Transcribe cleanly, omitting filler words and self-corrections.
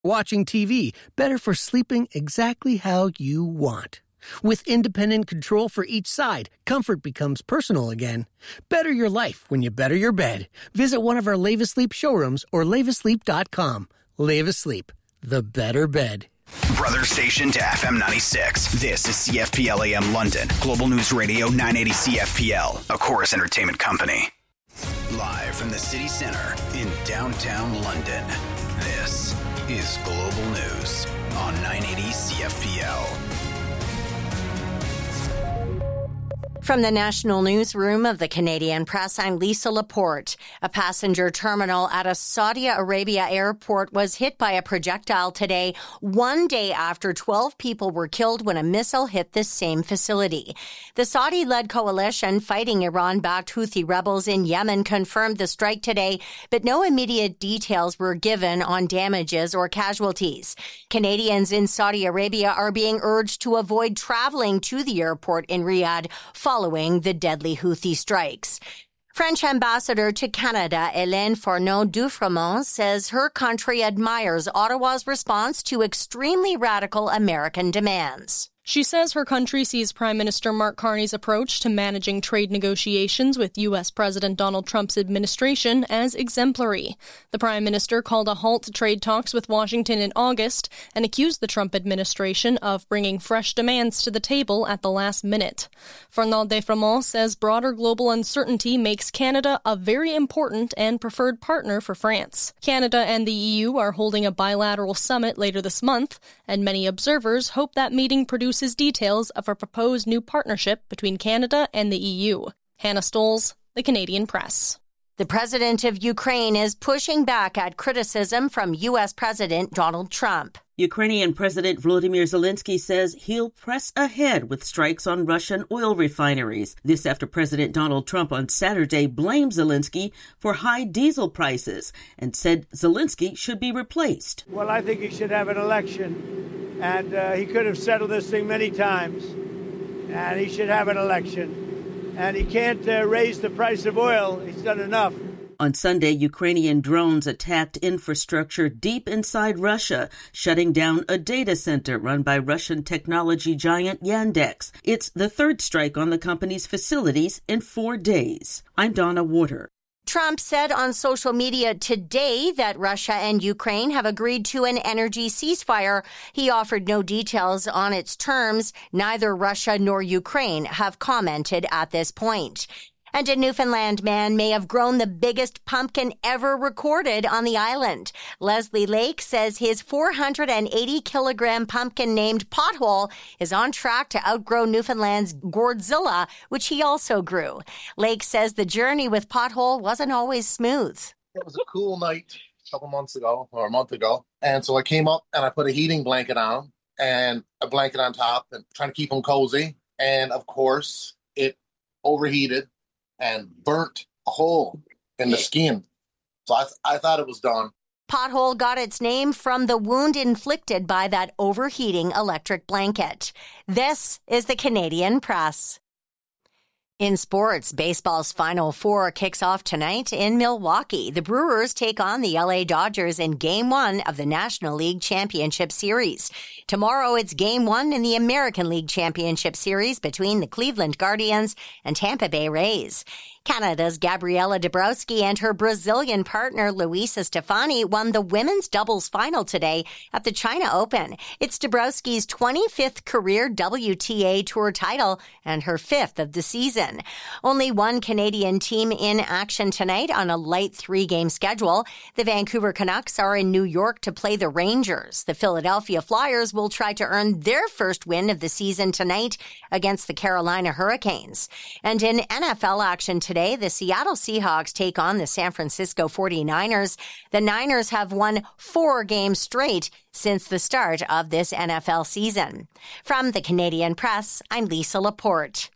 Watching TV, better for sleeping exactly how you want. With independent control for each side, comfort becomes personal again. Better your life when you better your bed. Visit one of our Leva Sleep showrooms or levasleep.com. Leva Sleep, the better bed. Brother station to FM 96. This is CFPL AM London. Global News Radio 980 CFPL, a Chorus Entertainment company. Live from the city center in downtown London, this is Global News on 980 CFPL. From the National Newsroom of the Canadian Press, I'm Lisa Laporte. A passenger terminal at a Saudi Arabia airport was hit by a projectile today, one day after 12 people were killed when a missile hit the same facility. The Saudi-led coalition fighting Iran-backed Houthi rebels in Yemen confirmed the strike today, but no immediate details were given on damages or casualties. Canadians in Saudi Arabia are being urged to avoid traveling to the airport in Riyadh following the deadly Houthi strikes. French ambassador to Canada, Hélène Fourneau-Dufrémont, says her country admires Ottawa's response to extremely radical American demands. She says her country sees Prime Minister Mark Carney's approach to managing trade negotiations with U.S. President Donald Trump's administration as exemplary. The Prime Minister called a halt to trade talks with Washington in August and accused the Trump administration of bringing fresh demands to the table at the last minute. Fourneau-Dufrémont says broader global uncertainty makes Canada a very important and preferred partner for France. Canada and the EU are holding a bilateral summit later this month, and many observers hope that meeting produces details of a proposed new partnership between Canada and the EU. Hannah Stolz, The Canadian Press. The president of Ukraine is pushing back at criticism from U.S. President Donald Trump. Ukrainian President Volodymyr Zelensky says he'll press ahead with strikes on Russian oil refineries. This after President Donald Trump on Saturday blamed Zelensky for high diesel prices and said Zelensky should be replaced. Well, I think he should have an election. And he could have settled this thing many times, and he should have an election. And he can't raise the price of oil. He's done enough. On Sunday, Ukrainian drones attacked infrastructure deep inside Russia, shutting down a data center run by Russian technology giant Yandex. It's the third strike on the company's facilities in 4 days. I'm Donna Warder. Trump said on social media today that Russia and Ukraine have agreed to an energy ceasefire. He offered no details on its terms. Neither Russia nor Ukraine have commented at this point. And a Newfoundland man may have grown the biggest pumpkin ever recorded on the island. Leslie Lake says his 480-kilogram pumpkin named Pothole is on track to outgrow Newfoundland's Gourdzilla, which he also grew. Lake says the journey with Pothole wasn't always smooth. It was a cool night a couple months ago, or a month ago. And so I came up and I put a heating blanket on him and a blanket on top and trying to keep him cozy. And of course, it overheated and burnt a hole in the skin. So I thought it was done. Pothole got its name from the wound inflicted by that overheating electric blanket. This is the Canadian Press. In sports, baseball's Final Four kicks off tonight in Milwaukee. The Brewers take on the LA Dodgers in Game 1 of the National League Championship Series. Tomorrow, it's Game 1 in the American League Championship Series between the Cleveland Guardians and Tampa Bay Rays. Canada's Gabriela Dabrowski and her Brazilian partner Luisa Stefani won the women's doubles final today at the China Open. It's Dabrowski's 25th career WTA Tour title and her 5th of the season. Only one Canadian team in action tonight on a light 3-game schedule. The Vancouver Canucks are in New York to play the Rangers. The Philadelphia Flyers will try to earn their first win of the season tonight against the Carolina Hurricanes. And in NFL action today, the Seattle Seahawks take on the San Francisco 49ers. The Niners have won 4 games straight since the start of this NFL season. From the Canadian Press, I'm Lisa Laporte.